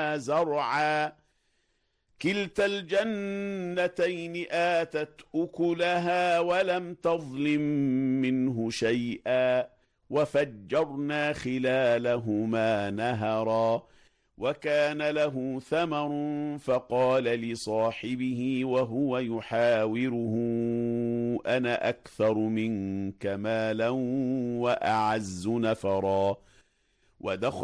فيها زرعا كلتا الجنتين آتت أكلها ولم تظلم منه شيئا وفجرنا خلالهما نهرا وكان له ثمر فقال لصاحبه وهو يحاوره أنا أكثر منك مالا وأعز نفرا ودخل